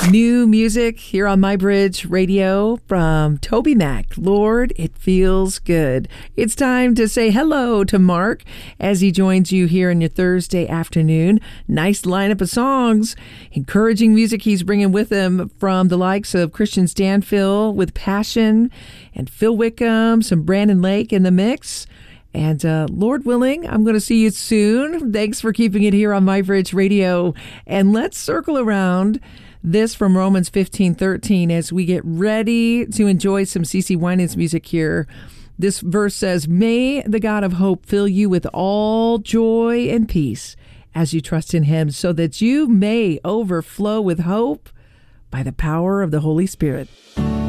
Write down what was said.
New music here on My Bridge Radio from Toby Mac. Lord, it feels good. It's time to say hello to Mark as he joins you here in your Thursday afternoon. Nice lineup of songs, encouraging music he's bringing with him from the likes of Christian Stanfill with Passion and Phil Wickham, some Brandon Lake in the mix. And Lord willing, I'm going to see you soon. Thanks for keeping it here on My Bridge Radio. And let's circle around this from Romans 15:13 as we get ready to enjoy some CeCe Winans music here. This verse says, "May the God of hope fill you with all joy and peace as you trust in him, so that you may overflow with hope by the power of the Holy Spirit."